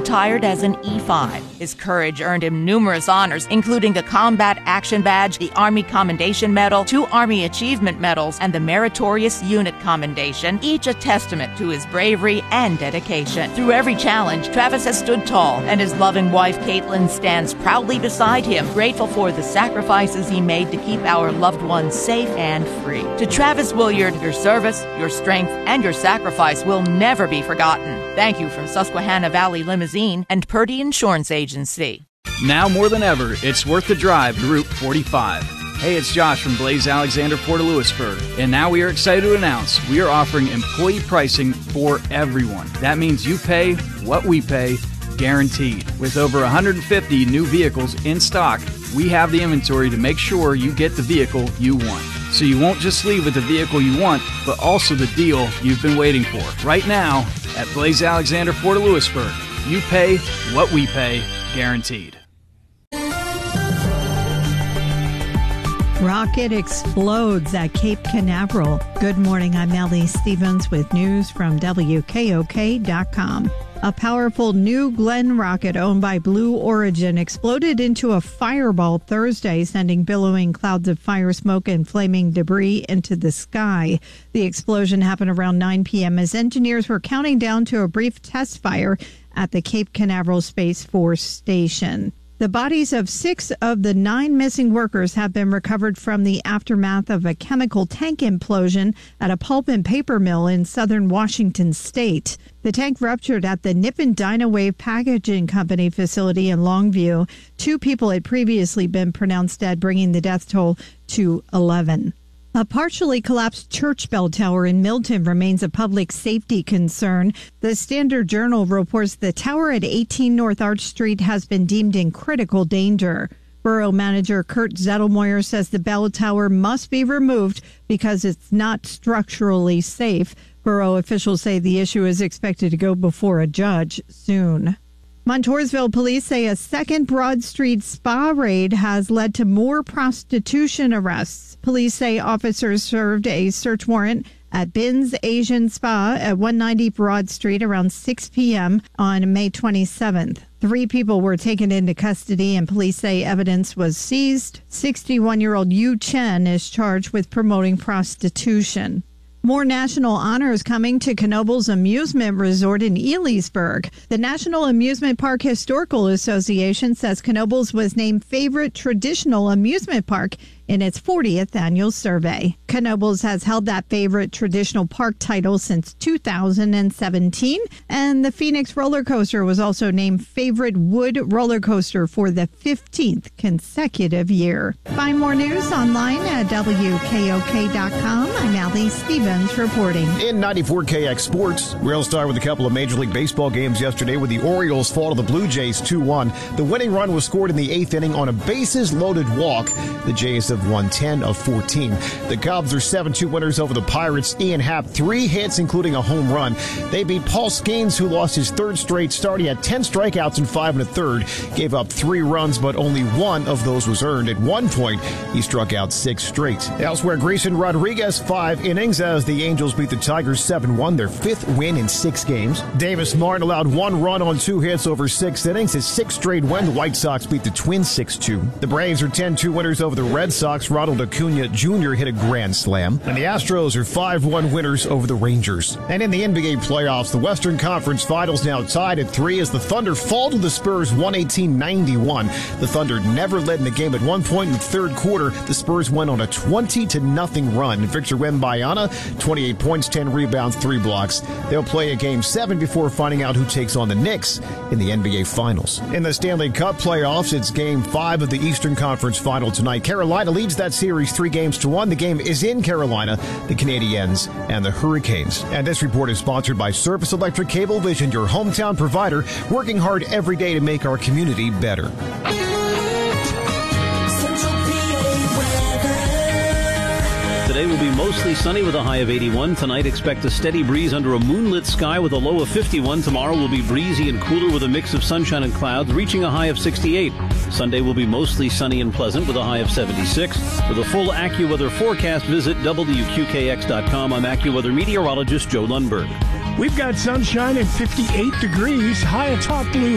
retired as an E5. His courage earned him numerous honors, including the Combat Action Badge, the Army Commendation Medal, 2 Army Achievement Medals, and the Meritorious Unit Commendation, each a testament to his bravery and dedication. Through every challenge, Travis has stood tall, and his loving wife, Caitlin, stands proudly beside him, grateful for the sacrifices he made to keep our loved ones safe and free. To Travis Williard, your service, your strength, and your sacrifice will never be forgotten. Thank you from Susquehanna Valley Limousine and Purdy Insurance Agency. Now more than ever, it's worth the drive to Route 45. Hey, it's Josh from Blaze Alexander Port Lewisburg, and now we are excited to announce we are offering employee pricing for everyone. That means you pay what we pay, guaranteed. With over 150 new vehicles in stock, we have the inventory to make sure you get the vehicle you want. So you won't just leave with the vehicle you want, but also the deal you've been waiting for. Right now, at Blaze Alexander Port Lewisburg, you pay what we pay, guaranteed. Rocket explodes at Cape Canaveral. Good morning, I'm Ellie Stevens with news from WKOK.com. A powerful New Glenn rocket owned by Blue Origin exploded into a fireball Thursday, sending billowing clouds of fire smoke and flaming debris into the sky. The explosion happened around 9 p.m. as engineers were counting down to a brief test fire at the Cape Canaveral Space Force Station. The bodies of 6 of the 9 missing workers have been recovered from the aftermath of a chemical tank implosion at a pulp and paper mill in southern Washington state. The tank ruptured at the Nippon Dynawave Packaging Company facility in Longview. 2 people had previously been pronounced dead, bringing the death toll to 11. A partially collapsed church bell tower in Milton remains a public safety concern. The Standard Journal reports the tower at 18 North Arch Street has been deemed in critical danger. Borough Manager Kurt Zettelmoyer says the bell tower must be removed because it's not structurally safe. Borough officials say the issue is expected to go before a judge soon. Montoursville police say a second Broad Street spa raid has led to more prostitution arrests. Police say officers served a search warrant at Bin's Asian Spa at 190 Broad Street around 6 p.m. on May 27th. 3 people were taken into custody and police say evidence was seized. 61-year-old Yu Chen is charged with promoting prostitution. More national honors coming to Knoebels Amusement Resort in Elysburg. The National Amusement Park Historical Association says Knoebels was named favorite traditional amusement park in its 40th annual survey. Knoebels has held that favorite traditional park title since 2017, and the Phoenix roller coaster was also named favorite wood roller coaster for the 15th consecutive year. Find more news online at WKOK.com. I'm Allie Stevens reporting. In 94KX Sports, we'll start with a couple of Major League Baseball games yesterday with the Orioles fall to the Blue Jays 2-1. The winning run was scored in the 8th inning on a bases-loaded walk. The Jays have won 10 of 14. The Cubs are 7-2 winners over the Pirates. Ian Happ, 3 hits, including a home run. They beat Paul Skeens, who lost his 3rd straight start. He had 10 strikeouts and 5 1/3. Gave up 3 runs, but only 1 of those was earned. At one point, he struck out 6 straight. Elsewhere, Grayson Rodriguez, 5 innings as the Angels beat the Tigers 7-1, their 5th win in 6 games. Davis Martin allowed 1 run on 2 hits over 6 innings. His 6th straight win. The White Sox beat the Twins 6-2. The Braves are 10-2 winners over the Red Sox. Ronald Acuna Jr. hit a grand slam. And the Astros are 5-1 winners over the Rangers. And in the NBA playoffs, the Western Conference Finals now tied at 3 as the Thunder fall to the Spurs 118-91. The Thunder never led in the game at one point in the 3rd quarter. The Spurs went on a 20-0 run. Victor Wembanyama, 28 points, 10 rebounds, 3 blocks. They'll play a Game 7 before finding out who takes on the Knicks in the NBA Finals. In the Stanley Cup playoffs, it's Game 5 of the Eastern Conference Final tonight. Carolina leads that series 3-1. The game is in Carolina, the Canadiens and the Hurricanes. And this report is sponsored by Service Electric Cablevision, your hometown provider, working hard every day to make our community better. Today will be mostly sunny with a high of 81. Tonight, expect a steady breeze under a moonlit sky with a low of 51. Tomorrow will be breezy and cooler with a mix of sunshine and clouds, reaching a high of 68. Sunday will be mostly sunny and pleasant with a high of 76. For the full AccuWeather forecast, visit WQKX.com. I'm AccuWeather meteorologist Joe Lundberg. We've got sunshine and 58 degrees, high atop Blue